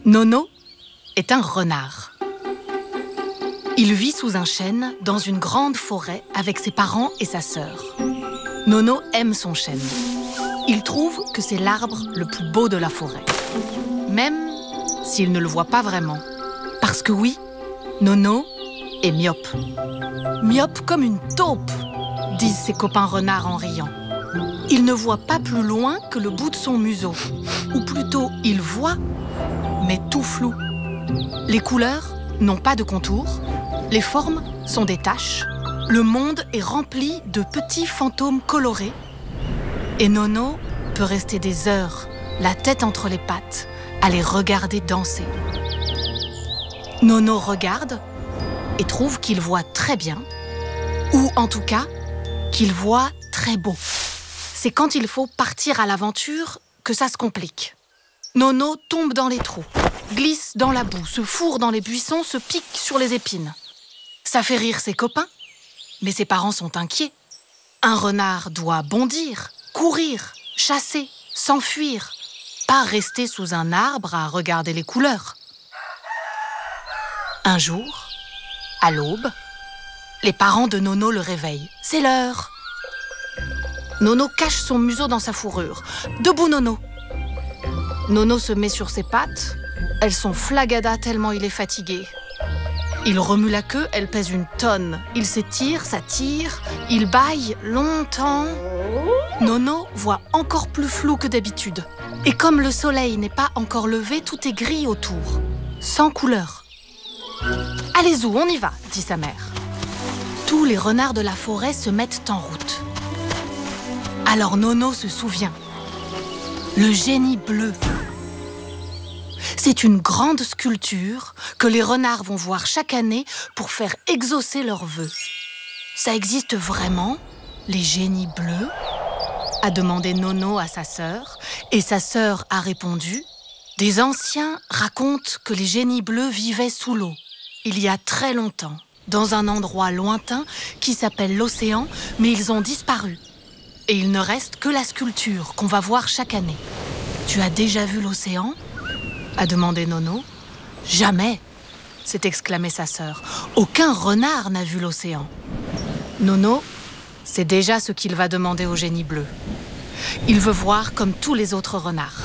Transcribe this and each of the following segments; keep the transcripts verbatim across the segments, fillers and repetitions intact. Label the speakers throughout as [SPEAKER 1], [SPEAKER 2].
[SPEAKER 1] Nono est un renard. Il vit sous un chêne dans une grande forêt avec ses parents et sa sœur. Nono aime son chêne. Il trouve que c'est l'arbre le plus beau de la forêt. Même s'il ne le voit pas vraiment. Parce que oui, Nono est myope. Myope comme une taupe, disent ses copains renards en riant. Il ne voit pas plus loin que le bout de son museau. Ou plutôt, il voit, mais tout flou. Les couleurs n'ont pas de contours, les formes sont des taches. Le monde est rempli de petits fantômes colorés. Et Nono peut rester des heures, la tête entre les pattes, à les regarder danser. Nono regarde et trouve qu'il voit très bien, ou en tout cas, qu'il voit très beau. C'est quand il faut partir à l'aventure que ça se complique. Nono tombe dans les trous, glisse dans la boue, se fourre dans les buissons, se pique sur les épines. Ça fait rire ses copains, mais ses parents sont inquiets. Un renard doit bondir, courir, chasser, s'enfuir, pas rester sous un arbre à regarder les couleurs. Un jour, à l'aube, les parents de Nono le réveillent. C'est l'heure. Nono cache son museau dans sa fourrure. Debout, Nono. Nono se met sur ses pattes. Elles sont flagadas tellement il est fatigué. Il remue la queue, elle pèse une tonne. Il s'étire, s'attire, il bâille longtemps. Nono voit encore plus flou que d'habitude. Et comme le soleil n'est pas encore levé, tout est gris autour, sans couleur. « Allez-y, on y va », dit sa mère. Tous les renards de la forêt se mettent en route. Alors Nono se souvient. Le génie bleu. C'est une grande sculpture que les renards vont voir chaque année pour faire exaucer leurs vœux. Ça existe vraiment, les génies bleus ? A demandé Nono à sa sœur, et sa sœur a répondu « Des anciens racontent que les génies bleus vivaient sous l'eau, il y a très longtemps, dans un endroit lointain qui s'appelle l'océan, mais ils ont disparu. Et il ne reste que la sculpture qu'on va voir chaque année. Tu as déjà vu l'océan ?» a demandé Nono. « Jamais !» s'est exclamée sa sœur. « Aucun renard n'a vu l'océan. » Nono sait déjà ce qu'il va demander au génie bleu. Il veut voir comme tous les autres renards.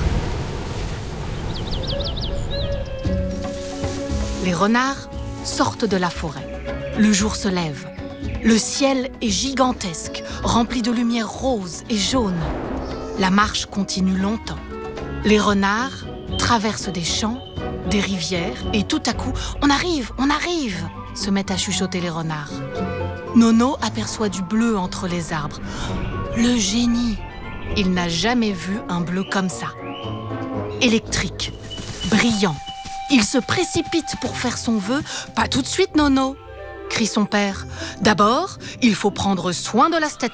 [SPEAKER 1] Les renards sortent de la forêt. Le jour se lève. Le ciel est gigantesque, rempli de lumière rose et jaune. La marche continue longtemps. Les renards traversent des champs, des rivières, et tout à coup, « On arrive, on arrive !» se mettent à chuchoter les renards. Nono aperçoit du bleu entre les arbres. Le génie! Il n'a jamais vu un bleu comme ça. Électrique, brillant. Il se précipite pour faire son vœu. « Pas tout de suite, Nono !» crie son père. « D'abord, il faut prendre soin de la statue. »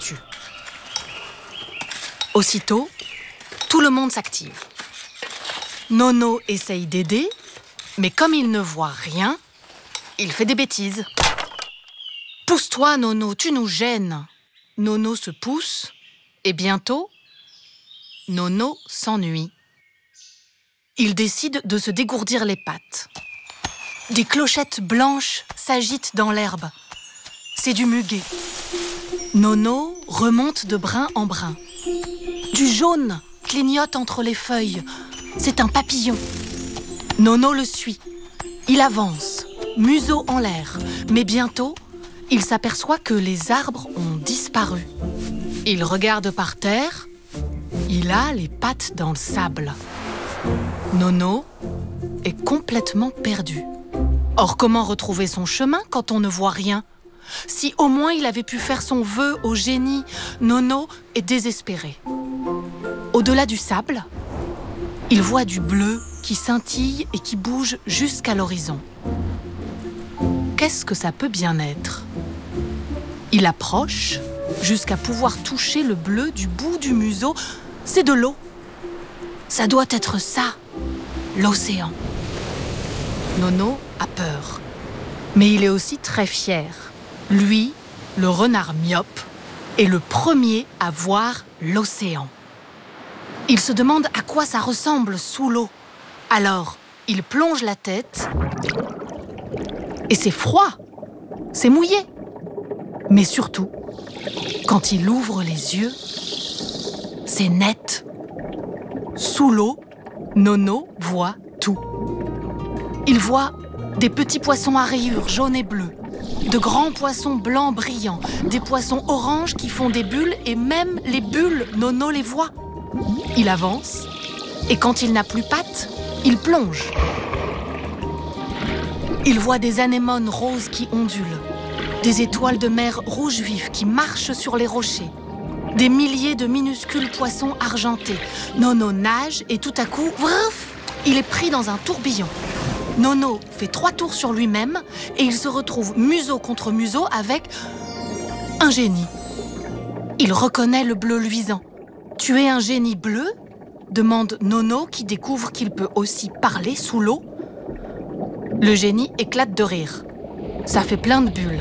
[SPEAKER 1] Aussitôt, tout le monde s'active. Nono essaye d'aider, mais comme il ne voit rien, il fait des bêtises. « Pousse-toi, Nono, tu nous gênes !» Nono se pousse, et bientôt, Nono s'ennuie. Il décide de se dégourdir les pattes. Des clochettes blanches s'agitent dans l'herbe. C'est du muguet. Nono remonte de brin en brin. Du jaune clignote entre les feuilles. C'est un papillon. Nono le suit. Il avance, museau en l'air. Mais bientôt, il s'aperçoit que les arbres ont disparu. Il regarde par terre. Il a les pattes dans le sable. Nono est complètement perdu. Or, comment retrouver son chemin quand on ne voit rien ? Si au moins il avait pu faire son vœu au génie, Nono est désespéré. Au-delà du sable, il voit du bleu qui scintille et qui bouge jusqu'à l'horizon. Qu'est-ce que ça peut bien être ? Il approche jusqu'à pouvoir toucher le bleu du bout du museau. C'est de l'eau. Ça doit être ça, l'océan. Nono a peur, mais il est aussi très fier. Lui, le renard myope, est le premier à voir l'océan. Il se demande à quoi ça ressemble sous l'eau. Alors, il plonge la tête et c'est froid, c'est mouillé. Mais surtout, quand il ouvre les yeux, c'est net. Sous l'eau, Nono voit tout. Il voit des petits poissons à rayures jaunes et bleues, de grands poissons blancs brillants, des poissons oranges qui font des bulles et même les bulles, Nono les voit. Il avance et quand il n'a plus pattes, il plonge. Il voit des anémones roses qui ondulent, des étoiles de mer rouge vif qui marchent sur les rochers, des milliers de minuscules poissons argentés. Nono nage et tout à coup, vraf, il est pris dans un tourbillon. Nono fait trois tours sur lui-même et il se retrouve museau contre museau avec un génie. Il reconnaît le bleu luisant. « Tu es un génie bleu ?» demande Nono qui découvre qu'il peut aussi parler sous l'eau. Le génie éclate de rire. Ça fait plein de bulles.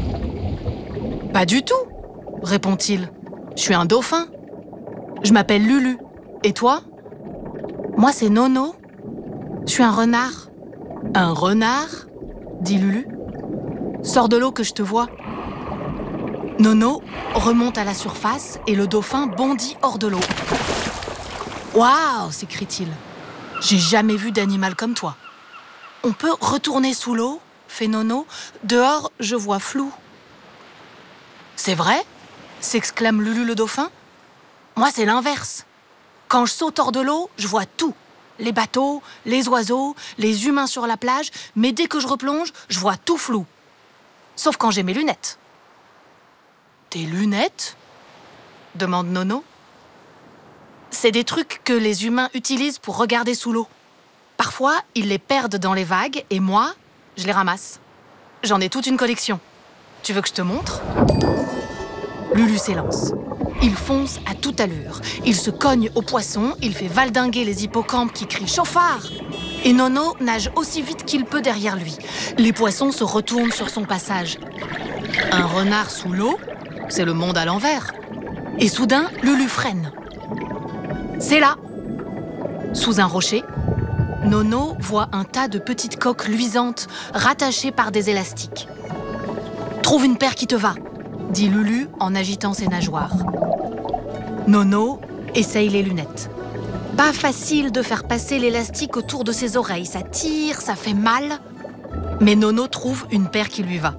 [SPEAKER 1] « Pas du tout !» répond-il. « Je suis un dauphin. Je m'appelle Lulu. Et toi ?»« Moi, c'est Nono. Je suis un renard. »« Un renard ?» dit Lulu. « Sors de l'eau que je te vois. » Nono remonte à la surface et le dauphin bondit hors de l'eau. « Waouh !» s'écrie-t-il. « J'ai jamais vu d'animal comme toi. »« On peut retourner sous l'eau ?» fait Nono. « Dehors, je vois flou. »« C'est vrai ?» s'exclame Lulu le dauphin. « Moi, c'est l'inverse. Quand je saute hors de l'eau, je vois tout. Les bateaux, les oiseaux, les humains sur la plage, mais dès que je replonge, je vois tout flou. Sauf quand j'ai mes lunettes. » « Tes lunettes ?» demande Nono. « C'est des trucs que les humains utilisent pour regarder sous l'eau. Parfois, ils les perdent dans les vagues et moi, je les ramasse. J'en ai toute une collection. Tu veux que je te montre ?» Lulu s'élance. Il fonce à toute allure. Il se cogne aux poissons, il fait valdinguer les hippocampes qui crient « Chauffard !» Et Nono nage aussi vite qu'il peut derrière lui. Les poissons se retournent sur son passage. Un renard sous l'eau, c'est le monde à l'envers. Et soudain, Lulu freine. C'est là. Sous un rocher, Nono voit un tas de petites coques luisantes rattachées par des élastiques. « Trouve une paire qui te va !» dit Lulu en agitant ses nageoires. Nono essaye les lunettes. Pas facile de faire passer l'élastique autour de ses oreilles. Ça tire, ça fait mal. Mais Nono trouve une paire qui lui va.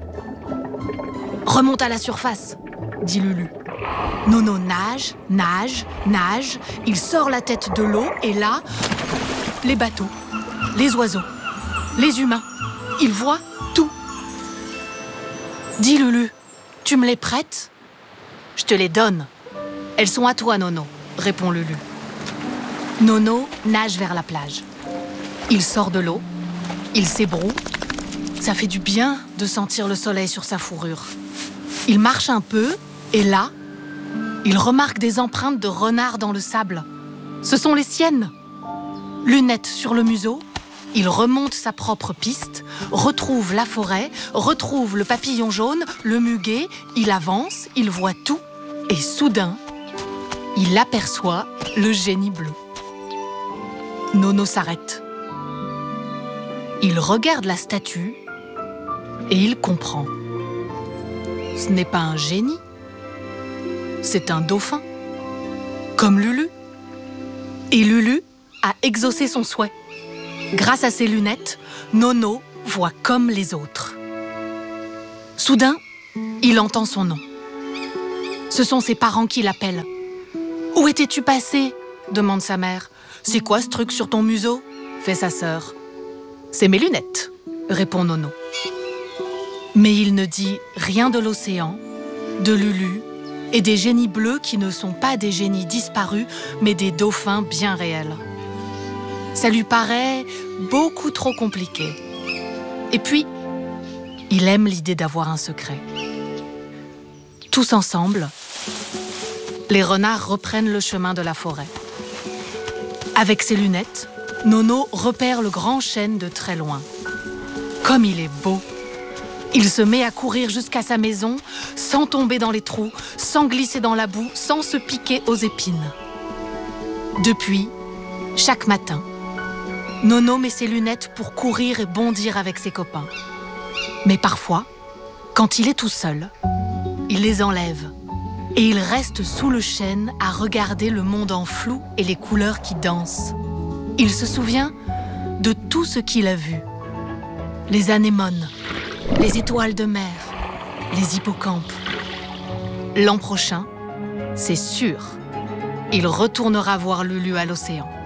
[SPEAKER 1] « Remonte à la surface !» dit Lulu. Nono nage, nage, nage. Il sort la tête de l'eau et là, les bateaux, les oiseaux, les humains. Il voit tout. « Dis Lulu, tu me les prêtes ?»« Je te les donne. Elles sont à toi, Nono, » répond Lulu. Nono nage vers la plage. Il sort de l'eau, il s'ébroue. Ça fait du bien de sentir le soleil sur sa fourrure. Il marche un peu et là, il remarque des empreintes de renard dans le sable. Ce sont les siennes. Lunettes sur le museau, il remonte sa propre piste, retrouve la forêt, retrouve le papillon jaune, le muguet, il avance, il voit tout et soudain, il aperçoit le génie bleu. Nono s'arrête. Il regarde la statue et il comprend. Ce n'est pas un génie, c'est un dauphin, comme Lulu. Et Lulu a exaucé son souhait. Grâce à ses lunettes, Nono voit comme les autres. Soudain, il entend son nom. Ce sont ses parents qui l'appellent. « Où étais-tu passé ?» demande sa mère. « C'est quoi ce truc sur ton museau ?» fait sa sœur. « C'est mes lunettes » répond Nono. Mais il ne dit rien de l'océan, de Lulu et des génies bleus qui ne sont pas des génies disparus, mais des dauphins bien réels. Ça lui paraît beaucoup trop compliqué. Et puis, il aime l'idée d'avoir un secret. Tous ensemble, les renards reprennent le chemin de la forêt. Avec ses lunettes, Nono repère le grand chêne de très loin. Comme il est beau! Il se met à courir jusqu'à sa maison, sans tomber dans les trous, sans glisser dans la boue, sans se piquer aux épines. Depuis, chaque matin, Nono met ses lunettes pour courir et bondir avec ses copains. Mais parfois, quand il est tout seul, il les enlève et il reste sous le chêne à regarder le monde en flou et les couleurs qui dansent. Il se souvient de tout ce qu'il a vu. Les anémones, les étoiles de mer, les hippocampes. L'an prochain, c'est sûr, il retournera voir Lulu à l'océan.